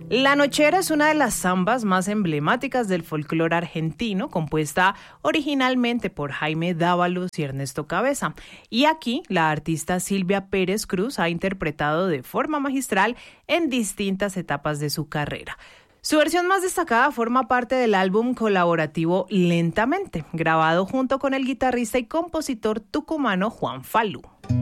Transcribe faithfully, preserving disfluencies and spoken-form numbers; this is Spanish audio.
La Nochera es una de las zambas más emblemáticas del folclore argentino, compuesta originalmente por Jaime Dávalos y Ernesto Cabeza. Y aquí la artista Silvia Pérez Cruz ha interpretado de forma magistral en distintas etapas de su carrera. Su versión más destacada forma parte del álbum colaborativo Lentamente, grabado junto con el guitarrista y compositor tucumano Juan Falú.